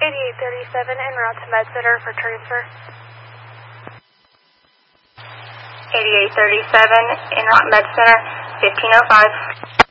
8837 en route to Med Center for transfer. 8837 en route Med Center, 1505.